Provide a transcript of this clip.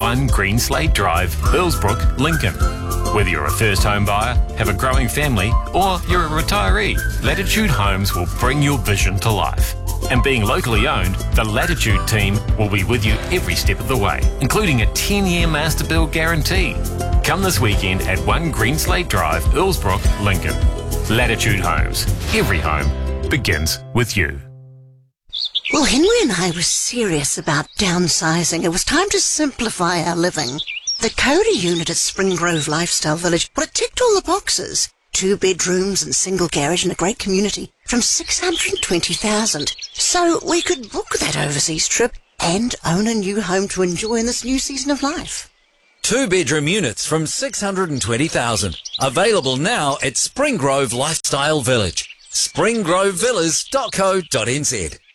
1 Greenslade Drive, Earlsbrook, Lincoln. Whether you're a first home buyer, have a growing family, or you're a retiree, Latitude Homes will bring your vision to life. And being locally owned, the Latitude team will be with you every step of the way, including a 10-year master build guarantee. Come this weekend at 1 Greenslade Drive, Earlsbrook, Lincoln. Latitude Homes. Every home begins with you. Well, Henry and I were serious about downsizing. It was time to simplify our living. The Coda unit at Spring Grove Lifestyle Village, well, it ticked all the boxes. 2 bedrooms and single garage in a great community from $620,000. So we could book that overseas trip and own a new home to enjoy in this new season of life. 2-bedroom units from $620,000. Available now at Spring Grove Lifestyle Village. springgrovevillas.co.nz